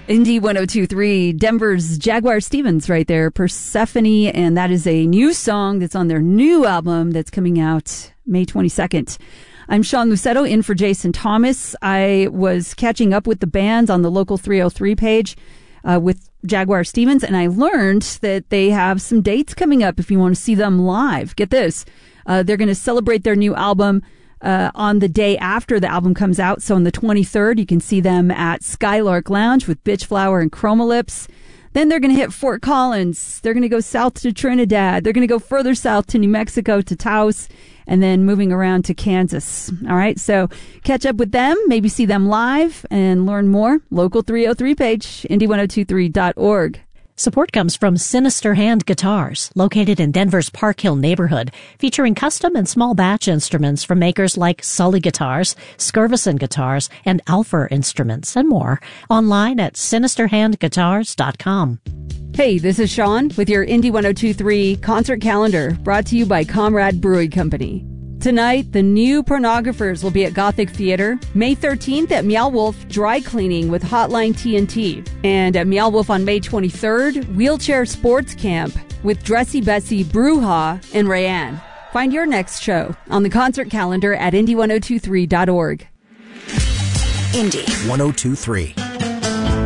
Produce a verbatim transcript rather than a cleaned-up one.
Indy one oh two point three, Denver's Jaguar Stevens right there, Persephone, and that is a new song that's on their new album that's coming out May twenty-second. I'm Sean Lucetto, in for Jason Thomas. I was catching up with the bands on the Local three oh three page uh, with Jaguar Stevens, and I learned that they have some dates coming up if you want to see them live. Get this. Uh, they're going to celebrate their new album Uh, on the day after the album comes out. So on the twenty-third, you can see them at Skylark Lounge with Bitchflower and Chromalips. Then they're going to hit Fort Collins. They're going to go south to Trinidad. They're going to go further south to New Mexico, to Taos, and then moving around to Kansas. All right, so catch up with them, maybe see them live, and learn more. Local three oh three page, indy ten twenty-three dot org. Support comes from Sinister Hand Guitars, located in Denver's Park Hill neighborhood, featuring custom and small batch instruments from makers like Sully Guitars, Skirvison Guitars, and Alpha Instruments, and more. Online at sinister hand guitars dot com. Hey, this is Sean with your Indy ten twenty-three concert calendar, brought to you by Comrade Brewing Company. Tonight, the New Pornographers will be at Gothic Theater. May thirteenth at Meow Wolf Dry Cleaning with Hotline T N T. And at Meow Wolf on May twenty-third, Wheelchair Sports Camp with Dressy Betsy, Bruja, and Rayanne. Find your next show on the concert calendar at indy ten twenty-three dot org. Indy ten twenty-three.